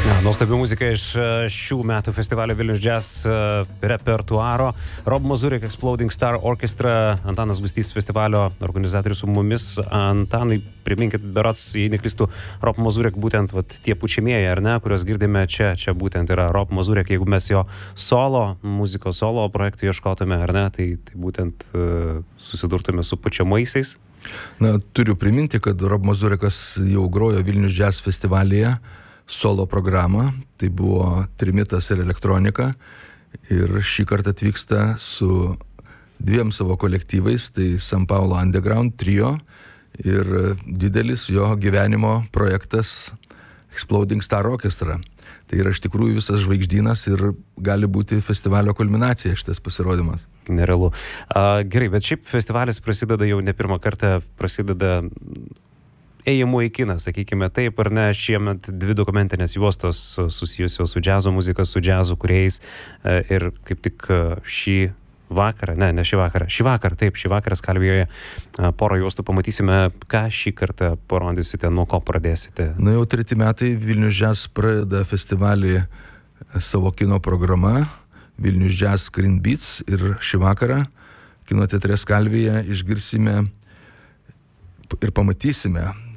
Nuostabi muzika iš šių metų festivalio Vilnius Jazz repertuaro. Rob Mazurek Exploding Star Orchestra, Antanas Gustys festivalio organizatorius su mumis. Antanai, priminkit, berods, jei neklystu, Rob Mazurek būtent tie pučiamieji, ar ne, kurios girdime čia būtent yra Rob Mazurek. Jeigu mes jo muzikos solo projektų ieškotume, ar ne, tai būtent susidurtume su pučiamaisiais. Na, turiu priminti, kad Rob Mazurekas jau grojo Vilnius Jazz festivalyje solo programą, tai buvo trimitas ir elektronika, ir šį kartą atvyksta su dviem savo kolektyvais, tai San Paulo Underground trio ir didelis jo gyvenimo projektas Exploding Star Orchestra. Tai yra iš tikrųjų visas žvaigždynas ir gali būti festivalio kulminacija šitas pasirodymas. Nerealu. Gerai, bet šiaip festivalis prasideda jau ne pirmą kartą, prasideda ėjimu į kiną, sakykime taip, ar ne, šiemet 2 dokumentinės juostos susijusios su džiazo muzika, su džiazo kūrėjais ir kaip tik šį vakarą Skalvijoje porą juostų pamatysime. Ką šį kartą parodysite, nuo ko pradėsite? Na, jau 3 metai Vilnius Jazz pradeda festivalį savo kino programa Vilnius Jazz Screen Beats ir šį vakarą kino teatre Skalvijoje išgirsime ir pamatysime